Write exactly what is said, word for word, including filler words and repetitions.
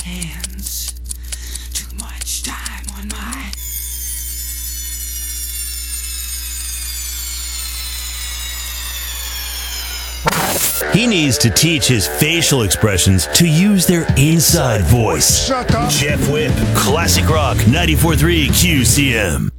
hands. Too much time on my... He needs to teach his facial expressions to use their inside voice. Shut up. Jeff Whip, Classic Rock ninety-four point three Q C M.